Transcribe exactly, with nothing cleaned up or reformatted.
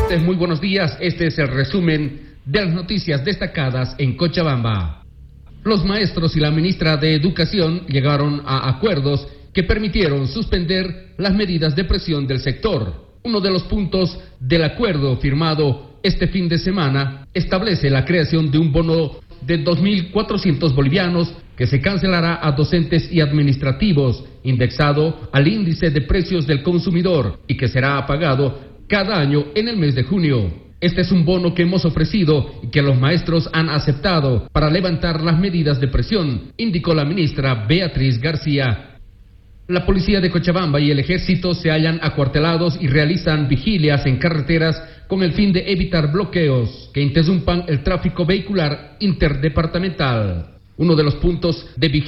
oyentes, muy buenos días. Este es el resumen de las noticias destacadas en Cochabamba. Los maestros y la ministra de Educación llegaron a acuerdos que permitieron suspender las medidas de presión del sector. Uno de los puntos del acuerdo firmado este fin de semana establece la creación de un bono de dos mil cuatrocientos bolivianos que se cancelará a docentes y administrativos, indexado al índice de precios del consumidor y que será pagado cada año en el mes de junio. Este es un bono que hemos ofrecido y que los maestros han aceptado para levantar las medidas de presión, indicó la ministra Beatriz García. La policía de Cochabamba y el ejército se hallan acuartelados y realizan vigilias en carreteras con el fin de evitar bloqueos que interrumpan el tráfico vehicular interdepartamental. Uno de los puntos de vigilia